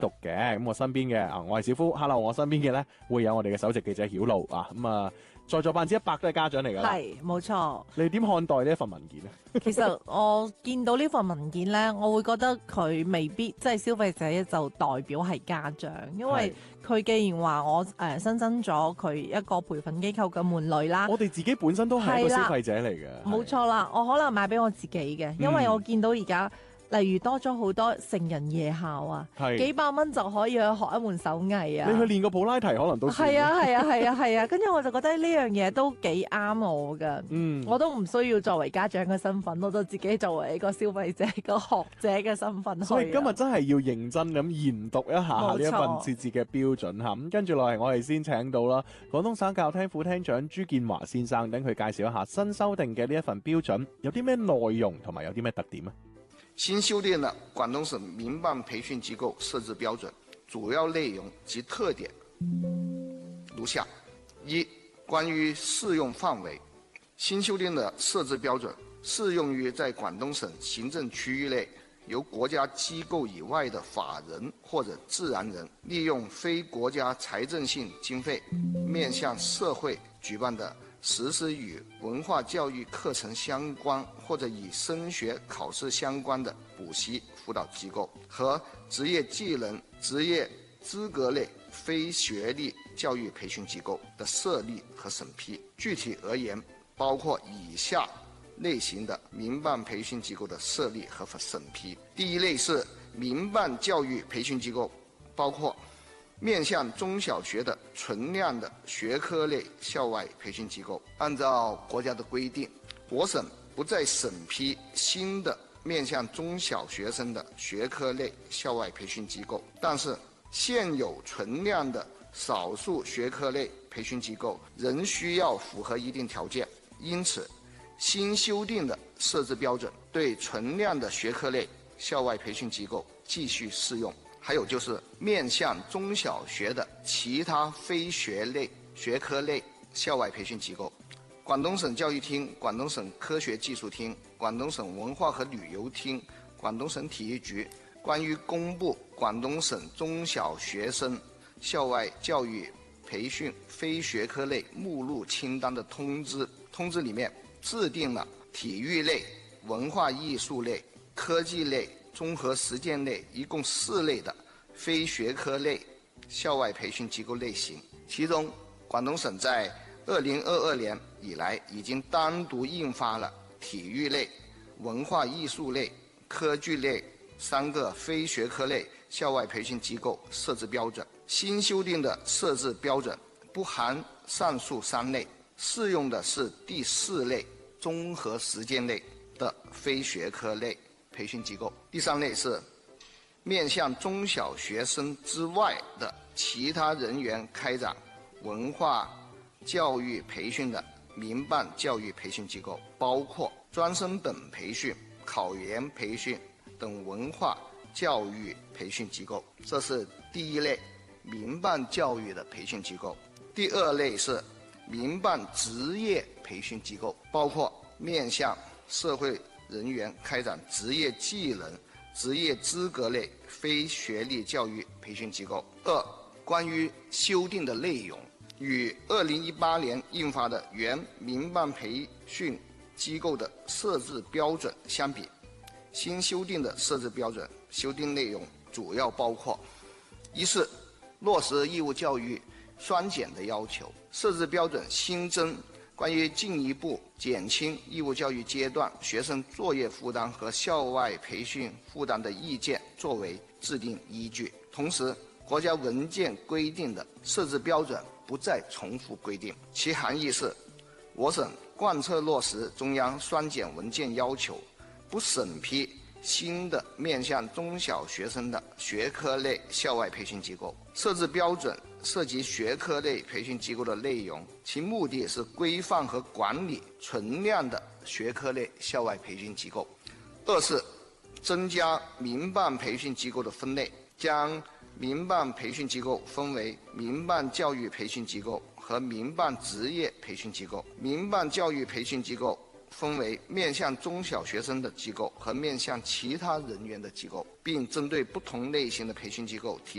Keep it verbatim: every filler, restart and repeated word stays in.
讀嘅。咁我身邊嘅啊，我係小夫 ，hello，我身邊嘅咧會有我哋嘅首席記者曉露啊。咁啊，在座百分之一百都係家長嚟㗎啦。 係，冇錯。 你點看待呢一份文件咧？ 其實我見到呢份文件咧，我會覺得佢未必即係消費者就代表係家長，因為佢既然話我誒、呃、新增咗佢一個培訓機構嘅門類啦， 我哋自己本身都係一個消費者嚟嘅。 冇錯啦，我可能買俾我自己嘅，因為我見到而家。例如多咗好多成人夜校啊，幾百蚊就可以去學一門手藝啊！ 你去練個普拉提可能都係啊係啊係啊係啊，跟住我就覺得呢樣嘢都幾啱我㗎。 嗯， 我都唔需要作為家長嘅身份，我就自己作為一個消費者、個學者嘅身份去。 所以今日真係要認真咁研讀一下呢一份設置嘅標準嚇。咁跟住落嚟，我哋先請到啦廣東省教廳副廳長朱建華先生，等佢介紹一下新修訂嘅呢一份標準有啲咩內容同埋有啲咩特點啊？ 新修訂的廣東省民辦培訓機構設置標準主要內容及特點如下：一、關於適用範圍，新修訂的設置標準適用於在廣東省行政區域內由國家機構以外的法人或者自然人利用非國家財政性經費面向社會舉辦的實施與文化教育課程相關或者與升學考試相關的補習輔導機構和職業技能、職業資格類非學歷教育培訓機構的設立和審批。具體而言，包括以下類型的民辦培訓機構的設立和審批。第一類是民辦教育培訓機構，包括面向中小學的存量的學科類校外培訓機構。按照國家的規定，我省不再審批新的面向中小學生的學科類校外培訓機構，但是現有存量的少數學科類培訓機構仍需要符合一定條件，因此新修訂的設置標準對存量的學科類校外培訓機構繼續適用。還有就是面向中小學的其他非學類學科類校外培訓機構，廣東省教育廳、廣東省科學技術廳、廣東省文化和旅遊廳、廣東省體育局關於公布廣東省中小學生校外教育培訓非學科類目錄清單的通知，通知裡面制定了體育類、文化藝術類、科技類、綜合實踐類一共四類的非學科類校外培訓機構類型，其中廣東省在二零二二年以來已經單獨印發了體育類、文化藝術類、科技類三個非學科類校外培訓機構設置標準。新修訂的設置標準不含上述三類，適用的是第四類綜合實踐類的非學科類培訓機構。第三類是面向中小學生之外的其他人員開展文化教育培訓的民辦教育培訓機構，包括專升本培訓、考研培訓等文化教育培訓機構。這是第一類民辦教育的培訓機構。第二類是民辦職業培訓機構，包括面向社會人員開展職業技能、職業資格類非學歷教育培訓機構。二、關於修訂的內容，與二零一八年印發的原民辦培訓機構的設置標準相比，新修訂的設置標準修訂內容主要包括：一是落實義務教育雙減的要求，設置標準新增關於進一步減輕義務教育階段學生作業負擔和校外培訓負擔的意見作為制定依據。同時，國家文件規定的設置標準不再重複規定，其含義是，我省貫徹落實中央雙減文件要求，不審批新的面向中小學生的學科類校外培訓機構。設置標準涉及學科類培訓機構的內容，其目的是規範和管理存量的學科類校外培訓機構。二是增加民辦培訓機構的分類，將民辦培訓機構分為民辦教育培訓機構和民辦職業培訓機構。民辦教育培訓機構分為面向中小學生的機構和面向其他人員的機構，並針對不同類型的培訓機構提